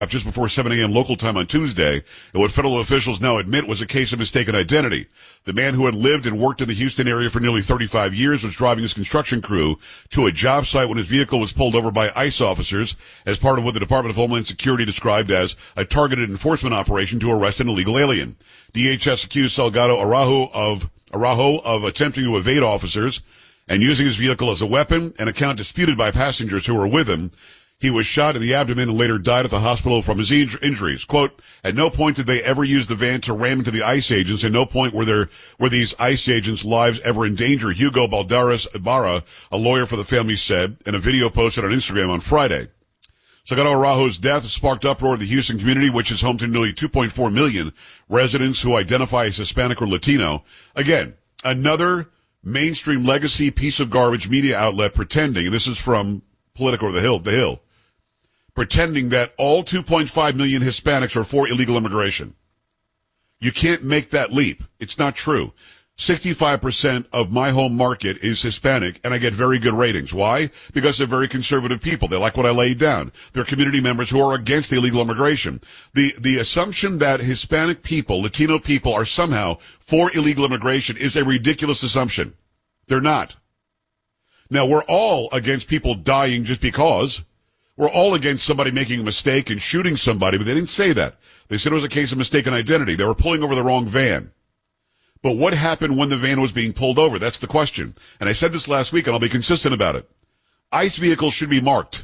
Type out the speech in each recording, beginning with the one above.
just before 7 a.m. local time on Tuesday, and what federal officials now admit was a case of mistaken identity. The man who had lived and worked in the Houston area for nearly 35 years was driving his construction crew to a job site when his vehicle was pulled over by ICE officers as part of what the Department of Homeland Security described as a targeted enforcement operation to arrest an illegal alien. DHS accused Salgado Araujo of attempting to evade officers and using his vehicle as a weapon, an account disputed by passengers who were with him. He was shot in the abdomen and later died at the hospital from his injuries. Quote, at no point did they ever use the van to ram into the ICE agents. At no point were these ICE agents' lives ever in danger. Hugo Balderas Ibarra, a lawyer for the family, said in a video posted on Instagram on Friday. Salgado Araujo's death sparked uproar in the Houston community, which is home to nearly 2.4 million residents who identify as Hispanic or Latino. Again, another mainstream legacy piece of garbage media outlet pretending, and this is from Politico, The Hill, pretending that all 2.5 million Hispanics are for illegal immigration. You can't make that leap. It's not true. 65% of my home market is Hispanic, and I get very good ratings. Why? Because they're very conservative people. They like what I laid down. They're community members who are against the illegal immigration. The assumption that Hispanic people, Latino people, are somehow for illegal immigration is a ridiculous assumption. They're not. Now, we're all against people dying just because. We're all against somebody making a mistake and shooting somebody, but they didn't say that. They said it was a case of mistaken identity. They were pulling over the wrong van. But what happened when the van was being pulled over? That's the question. And I said this last week, and I'll be consistent about it. ICE vehicles should be marked.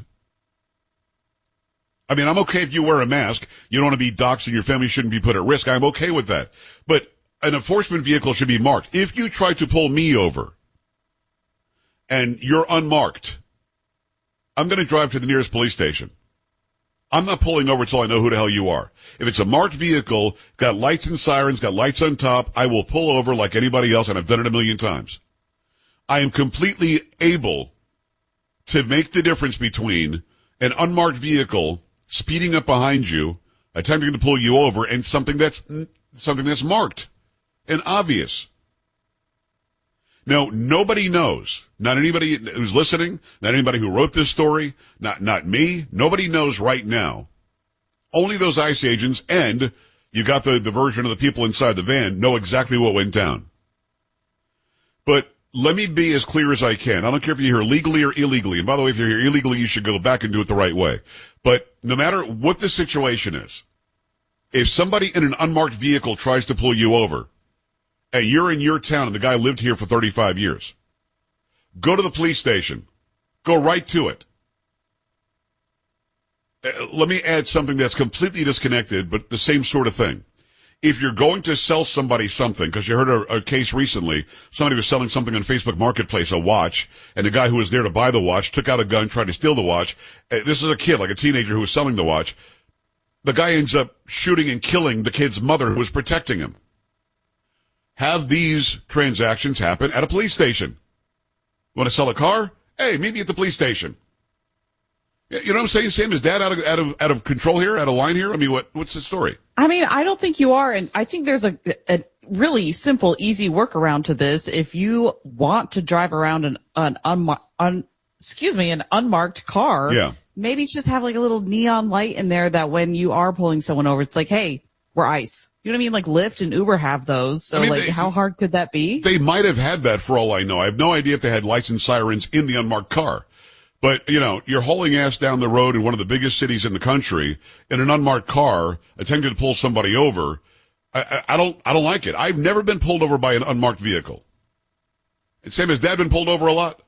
I mean, I'm okay if you wear a mask. You don't want to be doxxed and your family shouldn't be put at risk. I'm okay with that. But an enforcement vehicle should be marked. If you try to pull me over and you're unmarked, I'm going to drive to the nearest police station. I'm not pulling over until I know who the hell you are. If it's a marked vehicle, got lights and sirens, got lights on top, I will pull over like anybody else, and I've done it a million times. I am completely able to make the difference between an unmarked vehicle speeding up behind you, attempting to pull you over, and something that's marked and obvious. No, nobody knows. Not anybody who's listening, not anybody who wrote this story, not me. Nobody knows right now. Only those ICE agents, and you got the version of the people inside the van, know exactly what went down. But let me be as clear as I can. I don't care if you're here legally or illegally. And by the way, if you're here illegally, you should go back and do it the right way. But no matter what the situation is, if somebody in an unmarked vehicle tries to pull you over, and you're in your town and the guy lived here for 35 years, go to the police station. Go right to it. Let me add something that's completely disconnected, but the same sort of thing. If you're going to sell somebody something, because you heard a case recently, somebody was selling something on Facebook Marketplace, a watch, and the guy who was there to buy the watch took out a gun, tried to steal the watch. This is a kid, like a teenager who was selling the watch. The guy ends up shooting and killing the kid's mother who was protecting him. Have these transactions happen at a police station. Want to sell a car? Hey, meet me at the police station. You know what I'm saying, Sam? Is Dad out of control here, out of line here? I mean, what's the story? I mean, I don't think you are, and I think there's a really simple, easy workaround to this. If you want to drive around an unmarked car, yeah, maybe just have like a little neon light in there that when you are pulling someone over, it's like, hey, we're ICE. You know what I mean? Like Lyft and Uber have those. So how hard could that be? They might have had that for all I know. I have no idea if they had lights and sirens in the unmarked car. But, you know, you're hauling ass down the road in one of the biggest cities in the country in an unmarked car, attempting to pull somebody over. I don't like it. I've never been pulled over by an unmarked vehicle. And Sam, has Dad been pulled over a lot?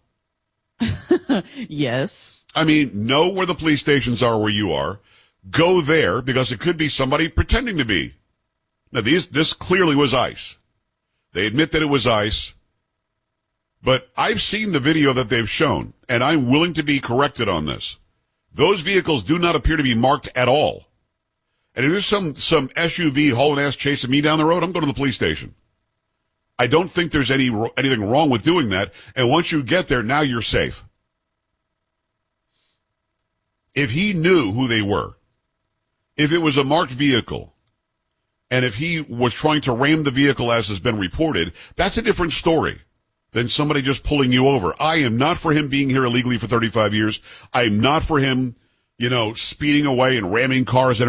Yes. I mean, know where the police stations are where you are. Go there, because it could be somebody pretending to be. Now, this clearly was ICE. They admit that it was ICE. But I've seen the video that they've shown, and I'm willing to be corrected on this. Those vehicles do not appear to be marked at all. And if there's some SUV hauling ass chasing me down the road, I'm going to the police station. I don't think there's anything wrong with doing that. And once you get there, now you're safe. If he knew who they were, if it was a marked vehicle, and if he was trying to ram the vehicle as has been reported, that's a different story than somebody just pulling you over. I am not for him being here illegally for 35 years. I am not for him speeding away and ramming cars